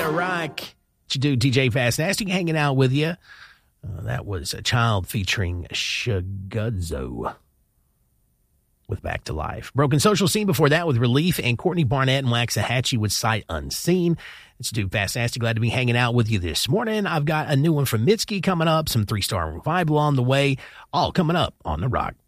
the Rock. What you do, DJ Fast Nasty, hanging out with you. That was a Child featuring Shuguzzo with Back to Life. Broken Social Scene before that with Relief, and Courtney Barnett and Waxahachie with Sight Unseen. It's Dude Fast Nasty. Glad to be hanging out with you this morning. I've got a new one from Mitski coming up, some 3-Star Revival on the way, all coming up on The Rock.